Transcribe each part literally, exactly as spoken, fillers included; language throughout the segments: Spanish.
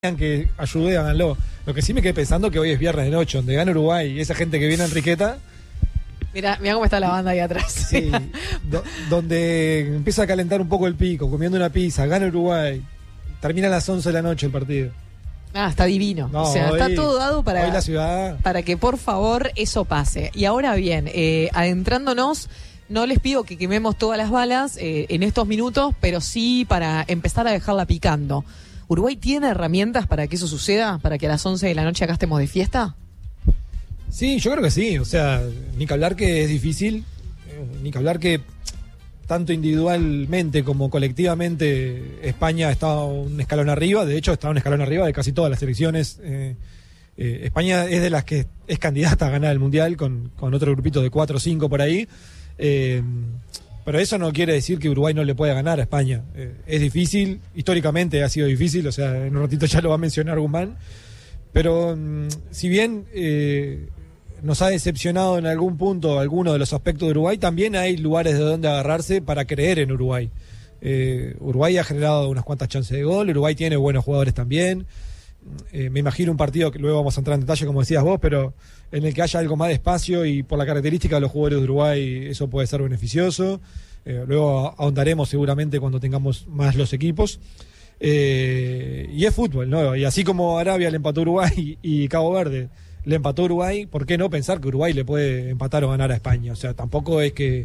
que ayude, háganlo. Lo que sí me quedé pensando que hoy es viernes de noche, donde gana Uruguay y esa gente que viene a Enriqueta. Mira, mira cómo está la banda ahí atrás. Sí, do, donde empieza a calentar un poco el pico, comiendo una pizza, gana Uruguay, termina a las once de la noche el partido. Ah, está divino. No, o sea, hoy, está todo dado para, hoy la ciudad... para que por favor eso pase. Y ahora bien, eh, adentrándonos, no les pido que quememos todas las balas eh, en estos minutos, pero sí para empezar a dejarla picando. ¿Uruguay tiene herramientas para que eso suceda? ¿Para que a las once de la noche acá estemos de fiesta? Sí, yo creo que sí. O sea, ni que hablar que es difícil, ni que hablar que tanto individualmente como colectivamente España está un escalón arriba. De hecho, está un escalón arriba de casi todas las selecciones. Eh, eh, España es de las que es candidata a ganar el Mundial con, con otro grupito de cuatro o cinco por ahí. Eh, pero eso no quiere decir que Uruguay no le pueda ganar a España. Eh, es difícil, históricamente ha sido difícil, o sea, en un ratito ya lo va a mencionar Guzmán. Pero um, si bien eh, nos ha decepcionado en algún punto alguno de los aspectos de Uruguay, también hay lugares de donde agarrarse para creer en Uruguay. Eh, Uruguay ha generado unas cuantas chances de gol, Uruguay tiene buenos jugadores también. Eh, me imagino un partido que luego vamos a entrar en detalle, como decías vos, pero en el que haya algo más de espacio y por la característica de los jugadores de Uruguay eso puede ser beneficioso. Eh, luego ahondaremos seguramente cuando tengamos más los equipos. Eh, y es fútbol, ¿no? Y así como Arabia le empató a Uruguay y, y Cabo Verde le empató a Uruguay, ¿por qué no pensar que Uruguay le puede empatar o ganar a España? O sea, tampoco es que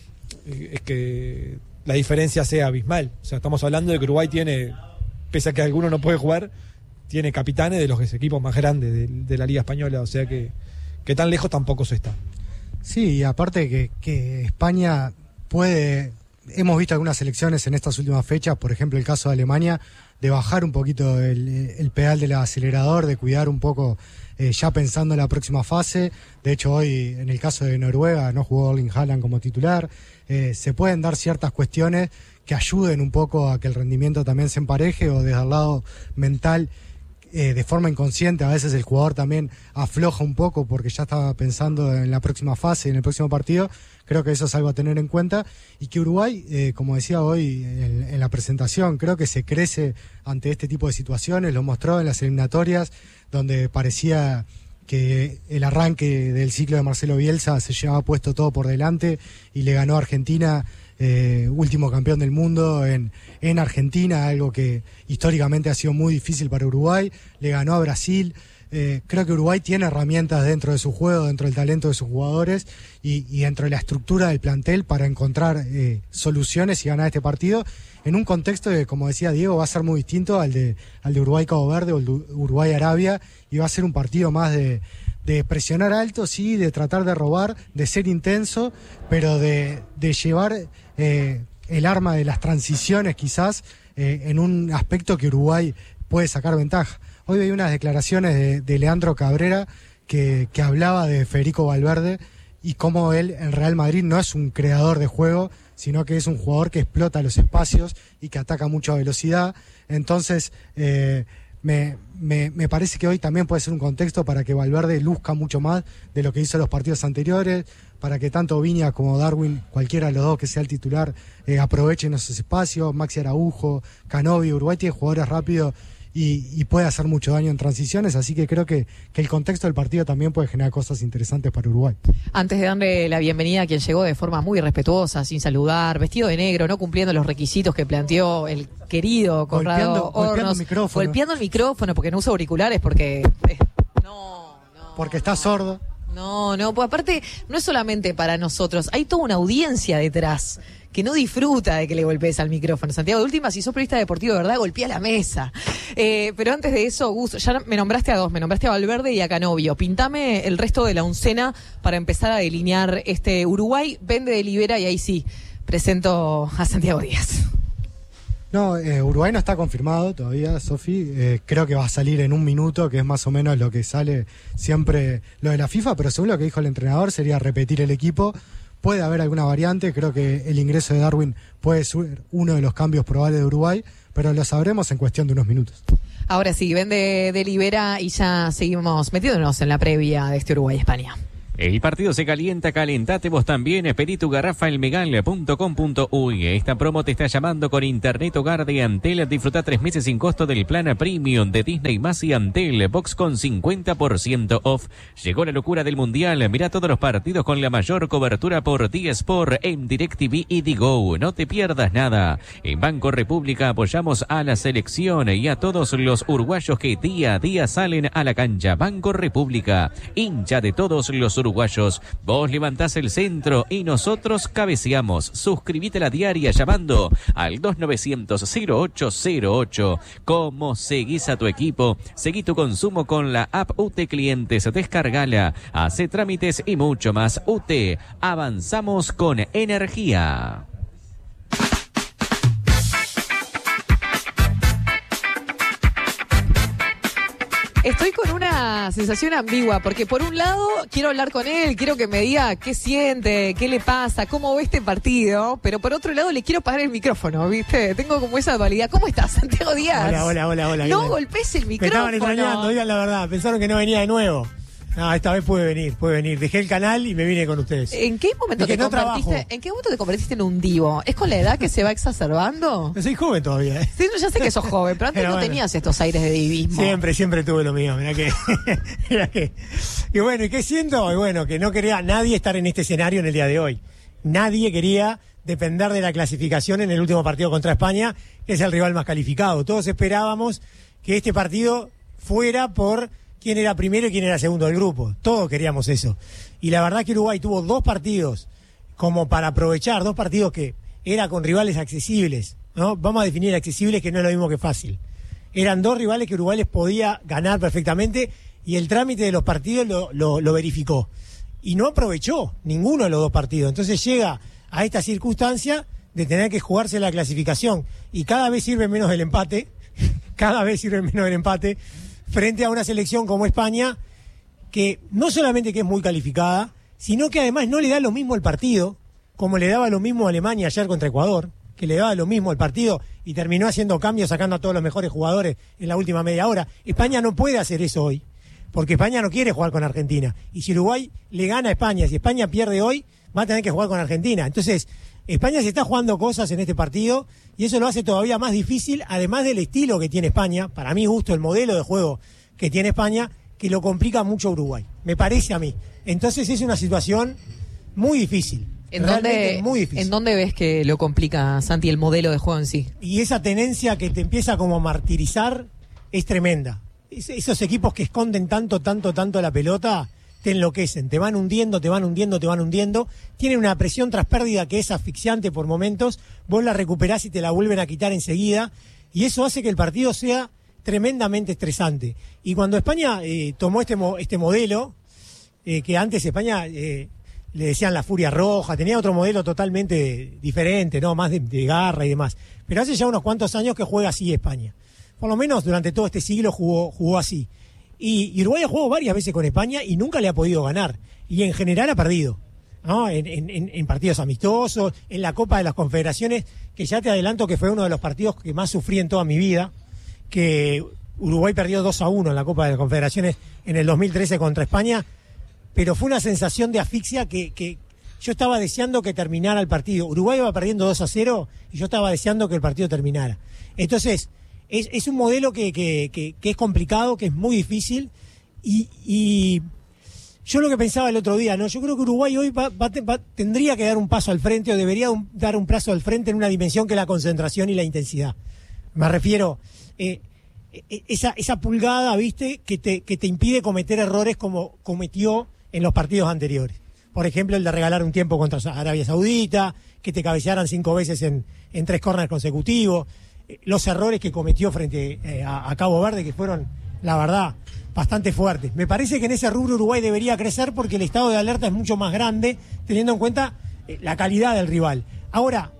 es que la diferencia sea abismal. O sea, estamos hablando de que Uruguay tiene, pese a que alguno no puede jugar, tiene capitanes de los equipos más grandes de, de la Liga Española, o sea que, que tan lejos tampoco se está. Sí, y aparte que, que España puede, hemos visto algunas selecciones en estas últimas fechas, por ejemplo el caso de Alemania, de bajar un poquito el, el pedal del acelerador, de cuidar un poco eh, ya pensando en la próxima fase. De hecho hoy en el caso de Noruega no jugó Erling Haaland como titular. Eh, se pueden dar ciertas cuestiones que ayuden un poco a que el rendimiento también se empareje, o desde el lado mental, Eh, de forma inconsciente a veces el jugador también afloja un poco porque ya estaba pensando en la próxima fase, en el próximo partido. Creo que eso es algo a tener en cuenta, y que Uruguay, eh, como decía hoy en, en la presentación, creo que se crece ante este tipo de situaciones. Lo mostró en las eliminatorias, donde parecía que el arranque del ciclo de Marcelo Bielsa se llevaba puesto todo por delante y le ganó a Argentina, eh, último campeón del mundo en, en Argentina, algo que históricamente ha sido muy difícil para Uruguay. Le ganó a Brasil. Eh, creo que Uruguay tiene herramientas dentro de su juego, dentro del talento de sus jugadores y, y dentro de la estructura del plantel para encontrar eh, soluciones y ganar este partido en un contexto que, como decía Diego, va a ser muy distinto al de, al de Uruguay-Cabo Verde o el de Uruguay-Arabia, y va a ser un partido más de, de presionar alto, sí, de tratar de robar, de ser intenso, pero de, de llevar eh, el arma de las transiciones quizás eh, en un aspecto que Uruguay puede sacar ventaja. Hoy veía unas declaraciones de, de Leandro Cabrera que, que hablaba de Federico Valverde y cómo él en Real Madrid no es un creador de juego, sino que es un jugador que explota los espacios y que ataca mucho a velocidad. Entonces eh, me, me, me parece que hoy también puede ser un contexto para que Valverde luzca mucho más de lo que hizo en los partidos anteriores, para que tanto Viña como Darwin, cualquiera de los dos que sea el titular, eh, aprovechen esos espacios. Maxi Araujo, Canovi, Uruguay tiene jugadores rápidos y, y puede hacer mucho daño en transiciones, así que creo que, que el contexto del partido también puede generar cosas interesantes para Uruguay. Antes de darle la bienvenida a quien llegó de forma muy respetuosa, sin saludar, vestido de negro, no cumpliendo los requisitos que planteó el querido Conrado golpeando, golpeando Hornos, el micrófono. golpeando el micrófono porque no usa auriculares, porque eh, no, no, porque está sordo. No, no, pues aparte no es solamente para nosotros, hay toda una audiencia detrás que no disfruta de que le golpees al micrófono. Santiago, de última, si sos periodista deportivo de verdad, golpea la mesa. Eh, pero antes de eso, Gus, ya me nombraste a dos, me nombraste a Valverde y a Canovio. Pintame el resto de la oncena para empezar a delinear este Uruguay, vende, delibera, y ahí sí, presento a Santiago Díaz. No, eh, Uruguay no está confirmado todavía, Sofi. Eh, creo que va a salir en un minuto, que es más o menos lo que sale siempre lo de la FIFA, pero según lo que dijo el entrenador sería repetir el equipo. Puede haber alguna variante, creo que el ingreso de Darwin puede ser uno de los cambios probables de Uruguay, pero lo sabremos en cuestión de unos minutos. Ahora sí, vende, delibera y ya seguimos metiéndonos en la previa de este Uruguay-España. El partido se calienta, calentate vos también. Pedí tu garrafa en megal punto com punto uy. Esta promo te está llamando con Internet Hogar de Antel. Disfruta tres meses sin costo del plan Premium de Disney más y Antel. Box con cincuenta por ciento off. Llegó la locura del Mundial. Mira todos los partidos con la mayor cobertura por D-Sport en DirecTV y Digo. No te pierdas nada. En Banco República apoyamos a la selección y a todos los uruguayos que día a día salen a la cancha. Banco República, hincha de todos los uruguayos. Uruguayos. Vos levantás el centro y nosotros cabeceamos. Suscribite a la diaria llamando al dos novecientos cero ocho cero ocho. ¿Cómo seguís a tu equipo? Seguí tu consumo con la app U T Clientes. Descargala, hace trámites y mucho más. U T, avanzamos con energía. Estoy con una sensación ambigua, porque por un lado quiero hablar con él, quiero que me diga qué siente, qué le pasa, cómo ve este partido, pero por otro lado le quiero pagar el micrófono, ¿viste? Tengo como esa dualidad. ¿Cómo estás, Santiago Díaz? Hola, hola, hola, hola. No golpes el micrófono. Me estaban extrañando, digan la verdad, pensaron que no venía de nuevo. No, esta vez pude venir, pude venir. Dejé el canal y me vine con ustedes. ¿En qué momento te no convertiste? trabajo. ¿En qué momento te convertiste en un divo? ¿Es con la edad que se va exacerbando? No soy joven todavía, ¿eh? Sí, no, ya sé que sos joven, pero antes Pero no bueno. tenías estos aires de divismo. Siempre, siempre tuve lo mío, mirá que, mirá que. Y bueno, ¿y qué siento? Y bueno, que no quería nadie estar en este escenario en el día de hoy. Nadie quería depender de la clasificación en el último partido contra España, que es el rival más calificado. Todos esperábamos que este partido fuera por quién era primero y quién era segundo del grupo. Todos queríamos eso. Y la verdad que Uruguay tuvo dos partidos como para aprovechar, dos partidos que era con rivales accesibles, ¿no? Vamos a definir accesibles, que no es lo mismo que fácil. Eran dos rivales que Uruguay les podía ganar perfectamente y el trámite de los partidos lo, lo, lo verificó. Y no aprovechó ninguno de los dos partidos. Entonces llega a esta circunstancia de tener que jugarse la clasificación. Y cada vez sirve menos el empate, cada vez sirve menos el empate, frente a una selección como España, que no solamente que es muy calificada, sino que además no le da lo mismo el partido, como le daba lo mismo a Alemania ayer contra Ecuador, que le daba lo mismo el partido y terminó haciendo cambios, sacando a todos los mejores jugadores en la última media hora. España no puede hacer eso hoy, porque España no quiere jugar con Argentina. Y si Uruguay le gana a España, si España pierde hoy, va a tener que jugar con Argentina. Entonces, España se está jugando cosas en este partido y eso lo hace todavía más difícil, además del estilo que tiene España, para mí gusto, el modelo de juego que tiene España, que lo complica mucho a Uruguay, me parece a mí. Entonces es una situación muy difícil. ¿En realmente dónde, muy difícil. ¿En dónde ves que lo complica, Santi, el modelo de juego en sí? Y esa tenencia que te empieza como a martirizar es tremenda. Es, esos equipos que esconden tanto, tanto, tanto la pelota, te enloquecen, te van hundiendo, te van hundiendo, te van hundiendo. Tienen una presión tras pérdida que es asfixiante por momentos. Vos la recuperás y te la vuelven a quitar enseguida. Y eso hace que el partido sea tremendamente estresante. Y cuando España eh, tomó este, mo este modelo, eh, que antes España eh, le decían la furia roja, tenía otro modelo totalmente diferente, ¿no? Más de, de garra y demás. Pero hace ya unos cuantos años que juega así España. Por lo menos durante todo este siglo jugó, jugó así. Y, y Uruguay ha jugado varias veces con España y nunca le ha podido ganar. Y en general ha perdido, ¿no? En, en, en partidos amistosos, en la Copa de las Confederaciones, que ya te adelanto que fue uno de los partidos que más sufrí en toda mi vida, que Uruguay perdió dos a uno en la Copa de las Confederaciones en el dos mil trece contra España, pero fue una sensación de asfixia que, que yo estaba deseando que terminara el partido. Uruguay iba perdiendo dos a cero y yo estaba deseando que el partido terminara. Entonces, es, es un modelo que, que, que, que es complicado, que es muy difícil y, y yo lo que pensaba el otro día, ¿no? Yo creo que Uruguay hoy va, va, va, tendría que dar un paso al frente o debería un, dar un paso al frente en una dimensión que es la concentración y la intensidad. Me refiero, eh, esa, esa pulgada, ¿viste? Que te, que te impide cometer errores como cometió en los partidos anteriores. Por ejemplo, el de regalar un tiempo contra Arabia Saudita, que te cabecearan cinco veces en, en tres córneres consecutivos, eh, los errores que cometió frente eh, a, a Cabo Verde, que fueron, la verdad, bastante fuertes. Me parece que en ese rubro Uruguay debería crecer porque el estado de alerta es mucho más grande, teniendo en cuenta eh, la calidad del rival. Ahora,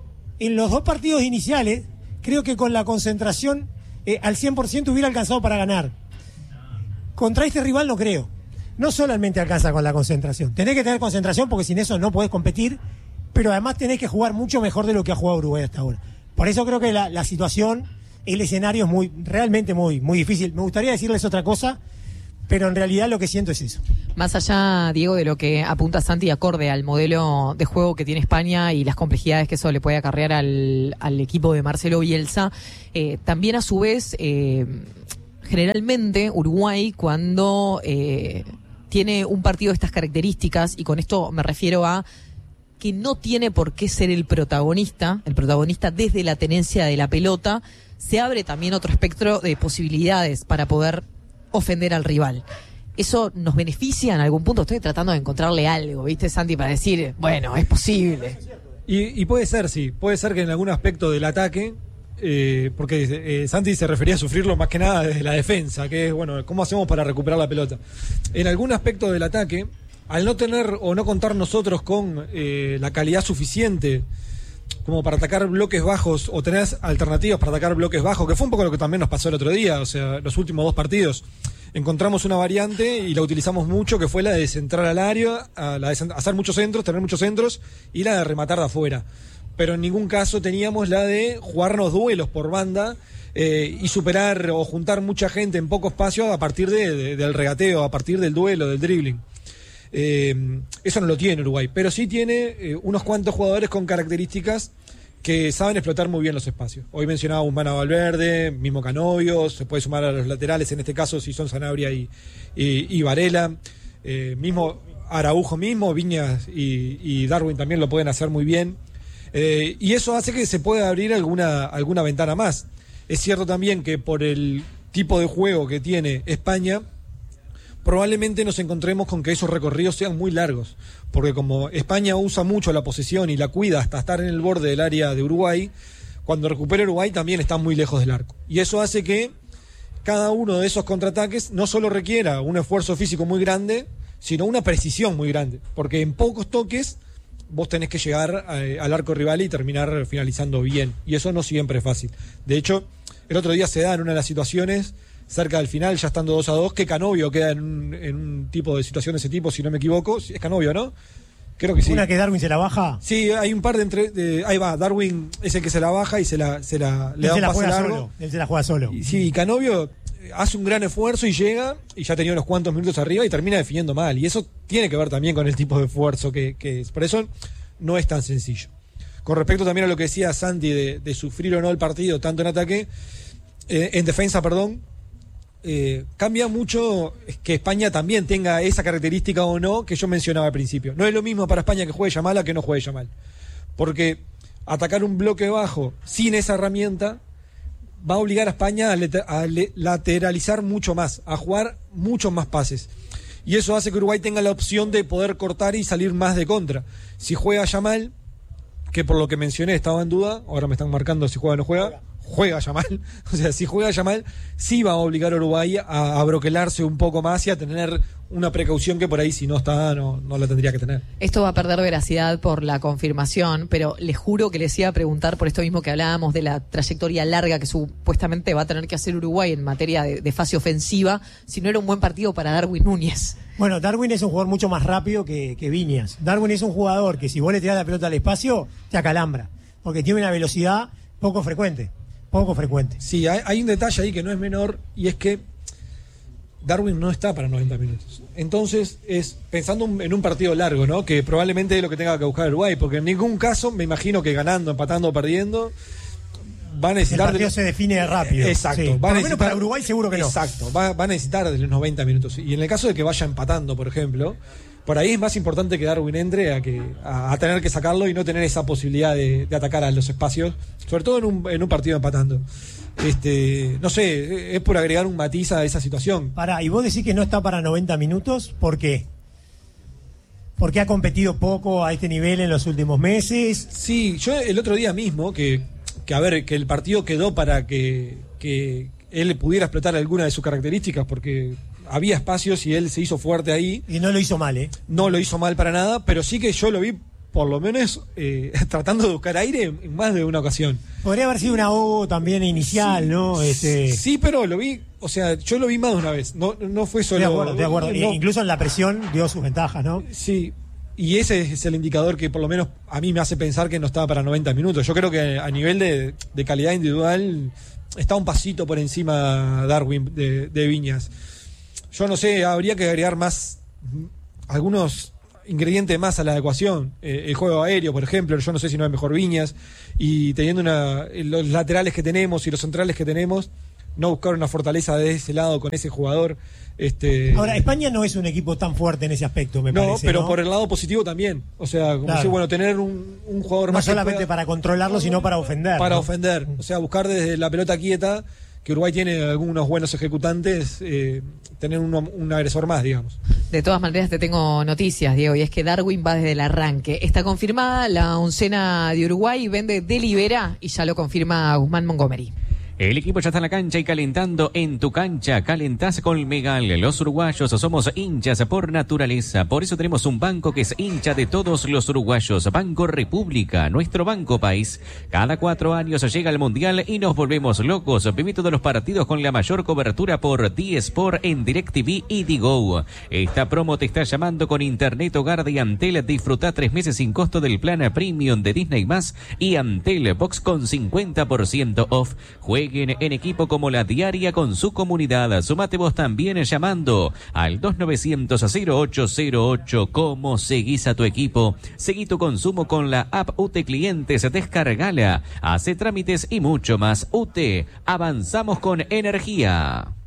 en los dos partidos iniciales, creo que con la concentración eh, al cien por ciento hubiera alcanzado para ganar. Contra este rival no creo. No solamente alcanza con la concentración. Tenés que tener concentración porque sin eso no podés competir, pero además tenés que jugar mucho mejor de lo que ha jugado Uruguay hasta ahora. Por eso creo que la, la situación, el escenario es muy, realmente muy, muy difícil. Me gustaría decirles otra cosa, pero en realidad lo que siento es eso. Más allá, Diego, de lo que apunta Santi acorde al modelo de juego que tiene España y las complejidades que eso le puede acarrear al, al equipo de Marcelo Bielsa, eh, también a su vez, eh, generalmente Uruguay cuando eh, tiene un partido de estas características, y con esto me refiero a que no tiene por qué ser el protagonista, el protagonista desde la tenencia de la pelota, se abre también otro espectro de posibilidades para poder ofender al rival. ¿Eso nos beneficia en algún punto? Estoy tratando de encontrarle algo, ¿viste, Santi? Para decir, bueno, es posible. Y, y puede ser, sí, puede ser que en algún aspecto del ataque, eh, porque eh, Santi se refería a sufrirlo más que nada desde la defensa, que es, bueno, ¿cómo hacemos para recuperar la pelota? En algún aspecto del ataque, al no tener o no contar nosotros con eh, la calidad suficiente como para atacar bloques bajos o tener alternativas para atacar bloques bajos, que fue un poco lo que también nos pasó el otro día, o sea, los últimos dos partidos encontramos una variante y la utilizamos mucho, que fue la de centrar al área, a la de hacer muchos centros, tener muchos centros, y la de rematar de afuera. Pero en ningún caso teníamos la de jugarnos duelos por banda eh, y superar o juntar mucha gente en poco espacio a partir de, de, del regateo, a partir del duelo, del dribbling. Eh, eso no lo tiene Uruguay, pero sí tiene eh, unos cuantos jugadores con características que saben explotar muy bien los espacios. Hoy mencionaba Humana Valverde, mismo Canovio, se puede sumar a los laterales, en este caso si son Sanabria y, y, y Varela, eh, mismo Araujo mismo, Viñas y, y Darwin también lo pueden hacer muy bien, eh, y eso hace que se pueda abrir alguna, alguna ventana más. Es cierto también que por el tipo de juego que tiene España, probablemente nos encontremos con que esos recorridos sean muy largos, porque como España usa mucho la posesión y la cuida hasta estar en el borde del área de Uruguay, cuando recupera Uruguay también está muy lejos del arco. Y eso hace que cada uno de esos contraataques no solo requiera un esfuerzo físico muy grande, sino una precisión muy grande, porque en pocos toques vos tenés que llegar eh, al arco rival y terminar finalizando bien, y eso no siempre es fácil. De hecho, el otro día se da en una de las situaciones cerca del final, ya estando dos a dos, que Canovio queda en un, en un tipo de situación de ese tipo, si no me equivoco. Es Canovio, ¿no? Creo que sí. ¿Una que Darwin se la baja? Sí, hay un par de entre... De, ahí va, Darwin es el que se la baja y se la, se la le él da se un la pase juega largo. solo. Él se la juega solo. Y, sí, y Canovio hace un gran esfuerzo y llega, y ya tenía unos cuantos minutos arriba y termina definiendo mal. Y eso tiene que ver también con el tipo de esfuerzo que, que es. Por eso no es tan sencillo. Con respecto también a lo que decía Santi de, de sufrir o no el partido, tanto en ataque, eh, en defensa, perdón, Eh, cambia mucho que España también tenga esa característica o no que yo mencionaba al principio. No es lo mismo para España que juegue Yamal a que no juegue Yamal, porque atacar un bloque bajo sin esa herramienta va a obligar a España a, lete- a le- lateralizar mucho más, a jugar muchos más pases, y eso hace que Uruguay tenga la opción de poder cortar y salir más de contra. Si juega Yamal, que por lo que mencioné estaba en duda, ahora me están marcando si juega o no juega, juega Yamal, o sea, si juega Yamal, sí va a obligar a Uruguay a, a broquelarse un poco más y a tener una precaución que por ahí si no está, no, no la tendría que tener. Esto va a perder veracidad por la confirmación, pero les juro que les iba a preguntar por esto mismo que hablábamos de la trayectoria larga que supuestamente va a tener que hacer Uruguay en materia de, de fase ofensiva, si no era un buen partido para Darwin Núñez. Bueno, Darwin es un jugador mucho más rápido que, que Viñas. Darwin es un jugador que si vos le tirás la pelota al espacio, te acalambra, porque tiene una velocidad poco frecuente. Poco frecuente. Sí, hay, hay un detalle ahí que no es menor, y es que Darwin no está para noventa minutos. Entonces, es pensando en un partido largo, ¿no? Que probablemente es lo que tenga que buscar Uruguay, porque en ningún caso me imagino que ganando, empatando o perdiendo va a necesitar... El partido de... se define rápido. Exacto. Sí. Va a Por lo necesitar... menos para Uruguay seguro que no. Exacto. Va, va a necesitar de los noventa minutos. Y en el caso de que vaya empatando, por ejemplo, por ahí es más importante que Darwin entre a que a, a tener que sacarlo y no tener esa posibilidad de, de atacar a los espacios, sobre todo en un, en un partido empatando. Este, no sé, es por agregar un matiz a esa situación. Pará, y vos decís que no está para noventa minutos, ¿por qué? ¿Porque ha competido poco a este nivel en los últimos meses? Sí, yo el otro día mismo, que, que a ver, que el partido quedó para que, que él pudiera explotar alguna de sus características, porque había espacios y él se hizo fuerte ahí. Y no lo hizo mal, ¿eh? No lo hizo mal para nada, pero sí que yo lo vi, por lo menos, eh, tratando de buscar aire en más de una ocasión. Podría haber sido una O también inicial, sí, ¿no? Este... Sí, pero lo vi, o sea, yo lo vi más de una vez. No, no fue solo... De acuerdo, de acuerdo. No, Incluso en la presión dio sus ventajas, ¿no? Sí, y ese es el indicador que por lo menos a mí me hace pensar que no estaba para noventa minutos. Yo creo que a nivel de, de calidad individual está un pasito por encima Darwin de, de Viñas. yo no sé, habría que agregar más, algunos ingredientes más a la ecuación. Eh, el juego aéreo, por ejemplo, yo no sé si no es mejor Viñas, y teniendo una, los laterales que tenemos y los centrales que tenemos, no buscar una fortaleza de ese lado con ese jugador. Este... Ahora, España no es un equipo tan fuerte en ese aspecto, me no, parece. pero ¿no? por el lado positivo también. O sea, como Claro. si, bueno, tener un, un jugador No más. solamente que pueda, para controlarlo, sino para ofender. Para ¿no? ofender. O sea, buscar desde la pelota quieta, que Uruguay tiene algunos buenos ejecutantes, eh, tener uno, un agresor más, digamos. De todas maneras te tengo noticias, Diego, y es que Darwin va desde el arranque. Está confirmada la oncena de Uruguay, vende Delibera y ya lo confirma Guzmán Montgomery. El equipo ya está en la cancha y calentando en tu cancha. Calentás con Megal. Los uruguayos somos hinchas por naturaleza. Por eso tenemos un banco que es hincha de todos los uruguayos. Banco República, nuestro banco país. Cada cuatro años llega el Mundial y nos volvemos locos. Viví todos los partidos con la mayor cobertura por D-Sport en DirecTV y Digo. Esta promo te está llamando con Internet Hogar de Antel. Disfruta tres meses sin costo del plan Premium de Disney Más y Antel Box con cincuenta por ciento off. Jueguen en equipo como la diaria con su comunidad. Sumate vos también llamando al dos novecientos cero ocho cero ocho. ¿Cómo seguís a tu equipo? Seguí tu consumo con la app U T E Clientes. Descargala, hace trámites y mucho más. U T E, avanzamos con energía.